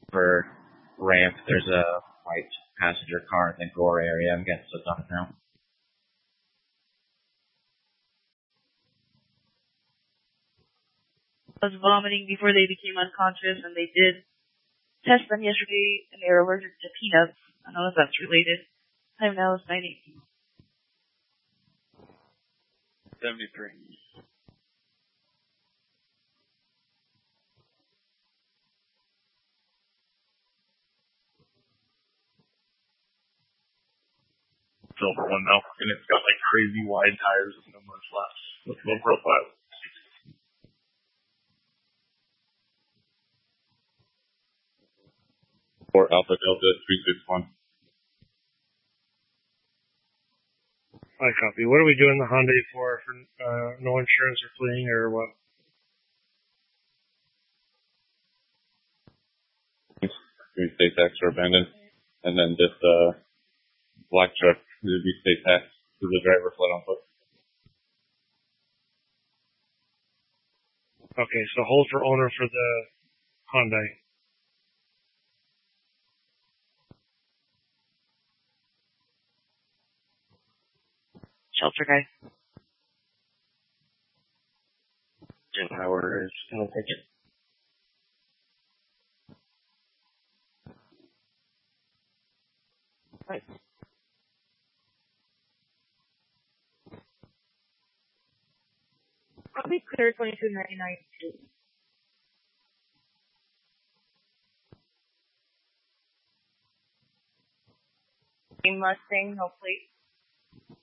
For ramp, there's a white passenger car in the gore area. I'm getting stuck on it now. Was vomiting before they became unconscious, and they did test them yesterday, and they were allergic to peanuts. I don't know if that's related. Time now is 9:18. 73. Silver one now, and it's got like crazy wide tires and no much left. With low profile. For Alpha Delta 361. I copy. What are we doing the Hyundai for no insurance or fleeing or what? State tax or abandoned. And then just black truck, it would be state tax to the driver fled on foot. Okay, so hold for owner for the Hyundai. Shelter guy. Jim Howard is going to take it. Right. Probably clear 2299. Mustang, hopefully.